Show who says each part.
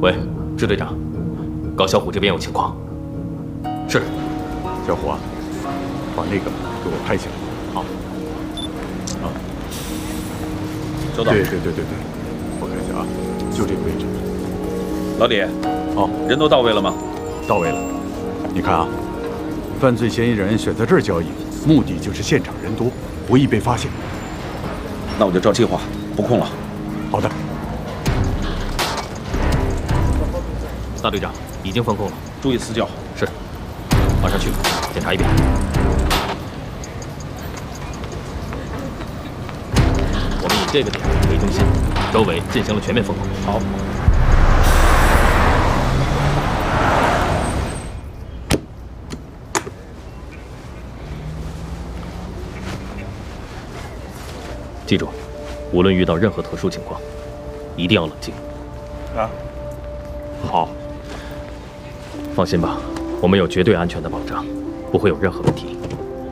Speaker 1: 喂，支队长，高小虎这边有情况。是。
Speaker 2: 小虎啊，把那个给我拍下来。好。啊。
Speaker 3: 收到。
Speaker 2: 对，我看一下啊，就这个位置。
Speaker 3: 老李。
Speaker 2: 哦，
Speaker 3: 人都到位了吗？
Speaker 2: 到位了。你看啊，犯罪嫌疑人选在这儿交易，目的就是现场人多，不易被发现。
Speaker 3: 那我就照计划布控了。
Speaker 2: 好的。
Speaker 1: 大队长，已经封控了，
Speaker 3: 注意私教。
Speaker 1: 是。马上去检查一遍。我们以这个点为中心，周围进行了全面封控。
Speaker 3: 好。
Speaker 1: 记住，无论遇到任何特殊情况，一定要冷静。
Speaker 3: 啊。
Speaker 1: 好。放心吧，我们有绝对安全的保障，不会有任何问题。